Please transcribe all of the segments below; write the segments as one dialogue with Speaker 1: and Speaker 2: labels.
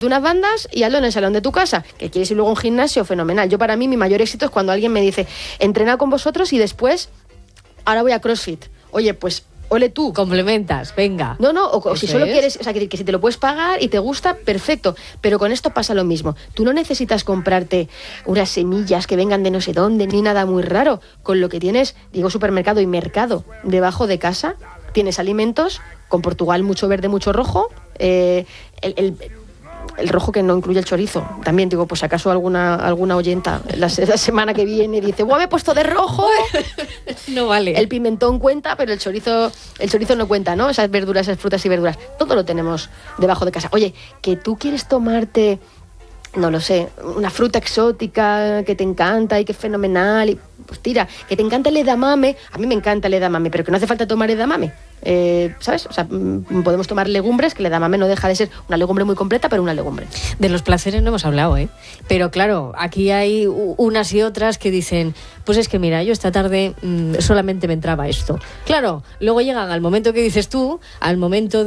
Speaker 1: unas bandas y hazlo en el salón de tu casa. Que quieres ir luego a un gimnasio, fenomenal. Yo, para mí, mi mayor éxito es cuando alguien me dice, entrena con vosotros y después, ahora voy a CrossFit. Oye, pues, ole tú.
Speaker 2: Complementas, venga.
Speaker 1: No, o si solo quieres, o sea, que si te lo puedes pagar y te gusta, perfecto. Pero con esto pasa lo mismo. Tú no necesitas comprarte unas semillas que vengan de no sé dónde, ni nada muy raro. Con lo que tienes, digo, supermercado y mercado debajo de casa, tienes alimentos, con Portugal mucho verde, mucho rojo, el rojo que no incluye el chorizo. También digo, pues acaso alguna oyenta la semana que viene dice, ¡buah, me he puesto de rojo!
Speaker 2: No vale.
Speaker 1: El pimentón cuenta, pero el chorizo no cuenta, ¿no? Esas verduras, esas frutas y verduras. Todo lo tenemos debajo de casa. Oye, que tú quieres tomarte, no lo sé, una fruta exótica que te encanta y que es fenomenal, y pues tira, que te encanta el edamame. A mí me encanta el edamame, pero que no hace falta tomar edamame. ¿Sabes? O sea, podemos tomar legumbres, que el edamame no deja de ser una legumbre muy completa, pero una legumbre.
Speaker 2: De los placeres no hemos hablado, ¿eh? Pero claro, aquí hay unas y otras que dicen, pues es que mira, yo esta tarde solamente me entraba esto. Claro, luego llegan al momento que dices tú, al momento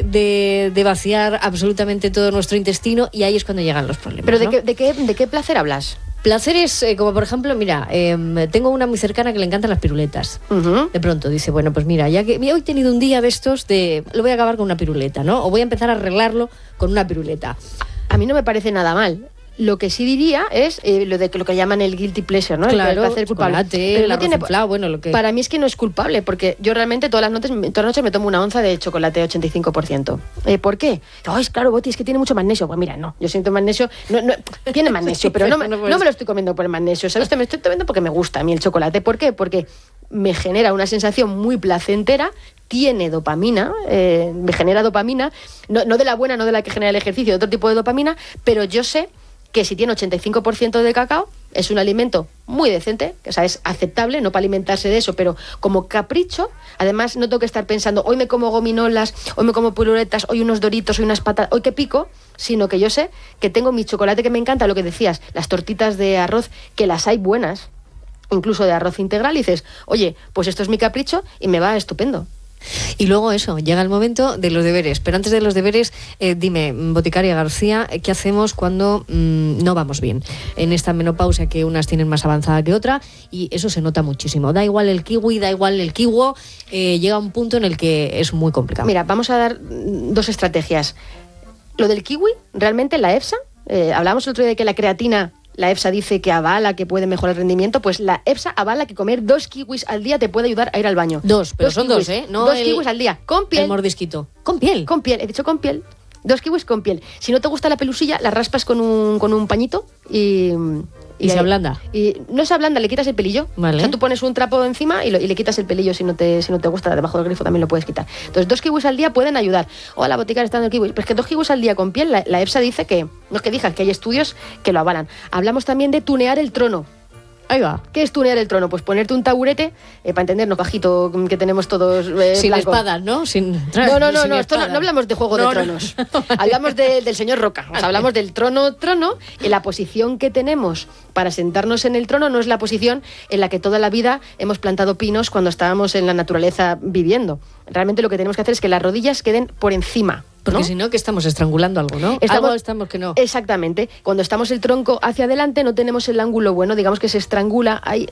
Speaker 2: de vaciar absolutamente todo nuestro intestino, y ahí es cuando llegan los problemas.
Speaker 1: ¿Pero
Speaker 2: ¿no?
Speaker 1: de qué placer hablas?
Speaker 2: Placeres, como por ejemplo, mira, tengo una muy cercana que le encantan las piruletas. Uh-huh. De pronto dice, bueno, pues mira, ya que hoy he tenido un día de estos lo voy a acabar con una piruleta, ¿no? O voy a empezar a arreglarlo con una piruleta.
Speaker 1: A mí no me parece nada mal. Lo que sí diría es lo que llaman el guilty pleasure, ¿no?
Speaker 2: Claro,
Speaker 1: el placer culpable.
Speaker 2: Pero el arroz inflado, bueno, lo que...
Speaker 1: Para mí es que no es culpable, porque yo realmente todas las noches me tomo una onza de chocolate 85%. ¿Por qué? Ay, claro, Boti, es que tiene mucho magnesio. Pues mira, no, yo siento magnesio, no tiene magnesio, pero no me lo estoy comiendo por el magnesio, ¿sabes? Me estoy tomando porque me gusta a mí el chocolate. ¿Por qué? Porque me genera una sensación muy placentera, tiene dopamina, me genera dopamina, no de la buena, no de la que genera el ejercicio, de otro tipo de dopamina, pero yo sé que si tiene 85% de cacao, es un alimento muy decente, o sea, es aceptable, no para alimentarse de eso, pero como capricho. Además, no tengo que estar pensando, hoy me como gominolas, hoy me como piruletas, hoy unos doritos, hoy unas patatas, hoy que pico, sino que yo sé que tengo mi chocolate que me encanta, lo que decías, las tortitas de arroz, que las hay buenas, incluso de arroz integral, y dices, oye, pues esto es mi capricho y me va estupendo.
Speaker 2: Y luego eso, llega el momento de los deberes. Pero antes de los deberes, dime, Boticaria García, ¿qué hacemos cuando no vamos bien? En esta menopausia, que unas tienen más avanzada que otra, y eso se nota muchísimo. Da igual el kiwi, da igual el kiwo, llega un punto en el que es muy complicado.
Speaker 1: Mira, vamos a dar dos estrategias. Lo del kiwi, realmente la EFSA, hablamos el otro día de que la creatina, la EFSA dice que avala que puede mejorar el rendimiento, pues la EFSA avala que comer 2 kiwis al día te puede ayudar a ir al baño.
Speaker 2: Pero son kiwis, 2, ¿eh? No
Speaker 1: 2 kiwis al día, con piel.
Speaker 2: El mordisquito. ¿Con piel?
Speaker 1: Con piel, he dicho con piel. 2 kiwis con piel. Si no te gusta la pelusilla, la raspas con un pañito y
Speaker 2: se ablanda.
Speaker 1: Y no se ablanda, le quitas el pelillo.
Speaker 2: Vale.
Speaker 1: O sea, tú pones un trapo encima y le quitas el pelillo si no te gusta, debajo del grifo también lo puedes quitar. Entonces, 2 kiwis al día pueden ayudar. La boticaria está dando el kiwi. Pero es que 2 kiwis al día con piel, la EFSA dice que, no es que digan, que hay estudios que lo avalan. Hablamos también de tunear el trono.
Speaker 2: Ahí va.
Speaker 1: ¿Qué es tunear el trono? Pues ponerte un taburete, para entendernos, bajito, que tenemos todos
Speaker 2: sin
Speaker 1: blanco.
Speaker 2: Espadas, ¿no?
Speaker 1: No, esto no hablamos de Juego de Tronos. Hablamos del señor Roca. O sea, hablamos del trono, y la posición que tenemos para sentarnos en el trono no es la posición en la que toda la vida hemos plantado pinos cuando estábamos en la naturaleza viviendo. Realmente lo que tenemos que hacer es que las rodillas queden por encima.
Speaker 2: Porque si no, que estamos estrangulando algo, ¿no? Algo estamos que no.
Speaker 1: Exactamente. Cuando estamos el tronco hacia adelante no tenemos el ángulo bueno, digamos que se estrangula ahí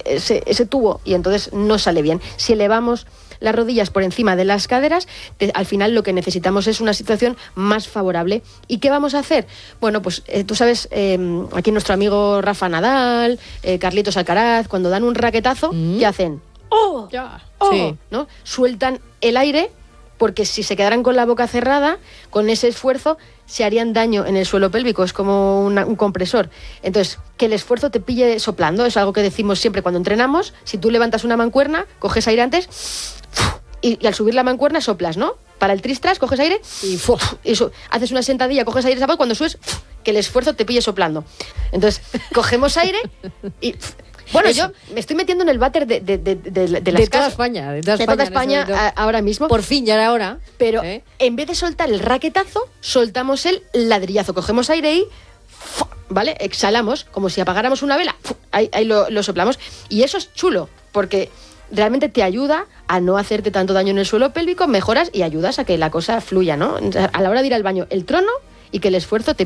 Speaker 1: ese tubo y entonces no sale bien. Si elevamos las rodillas por encima de las caderas, al final lo que necesitamos es una situación más favorable. ¿Y qué vamos a hacer? Bueno, pues tú sabes, aquí nuestro amigo Rafa Nadal, Carlitos Alcaraz, cuando dan un raquetazo, ¿qué hacen? ¡Oh!
Speaker 2: Ya.
Speaker 1: ¡Oh!
Speaker 2: Sí.
Speaker 1: ¿No? Sueltan el aire, porque si se quedaran con la boca cerrada, con ese esfuerzo se harían daño en el suelo pélvico, es como un compresor. Entonces, que el esfuerzo te pille soplando, es algo que decimos siempre cuando entrenamos. Si tú levantas una mancuerna, coges aire antes y al subir la mancuerna soplas, ¿no? Para el tristras, coges aire y haces una sentadilla, coges aire, cuando subes, que el esfuerzo te pille soplando. Entonces, cogemos aire y... Bueno, yo me estoy metiendo en el váter de
Speaker 2: toda España. De
Speaker 1: toda España ahora mismo.
Speaker 2: Por fin, ya era hora.
Speaker 1: Pero en vez de soltar el raquetazo, soltamos el ladrillazo. Cogemos aire y... ¿vale? Exhalamos, como si apagáramos una vela. Ahí lo soplamos. Y eso es chulo, porque realmente te ayuda a no hacerte tanto daño en el suelo pélvico, mejoras y ayudas a que la cosa fluya, ¿no? A la hora de ir al baño, el trono y que el esfuerzo te